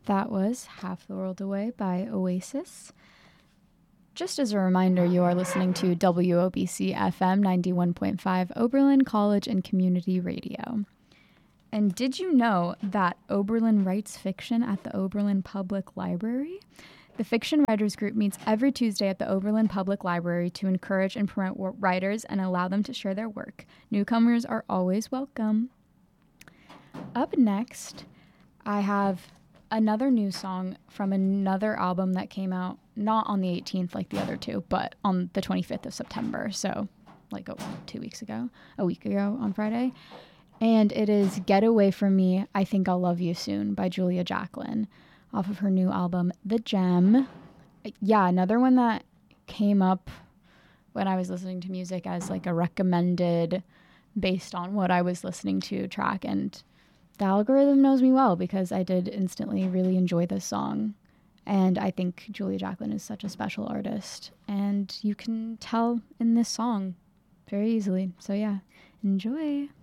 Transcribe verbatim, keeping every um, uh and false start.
That was Half the World Away by Oasis. Just as a reminder, you are listening to W O B C F M ninety-one point five Oberlin College and Community Radio. And did you know that Oberlin writes fiction at the Oberlin Public Library? The Fiction Writers Group meets every Tuesday at the Oberlin Public Library to encourage and promote writers and allow them to share their work. Newcomers are always welcome. Up next, I have another new song from another album that came out not on the eighteenth like the other two, but on the twenty-fifth of September. So like oh, two weeks ago, a week ago on Friday. And it is Get Away From Me, I Think I'll Love You Soon by Julia Jacklin off of her new album, The Gem. Yeah, another one that came up when I was listening to music as like a recommended based on what I was listening to track. And the algorithm knows me well because I did instantly really enjoy this song. And I think Julia Jacklin is such a special artist. And you can tell in this song very easily. So yeah, enjoy.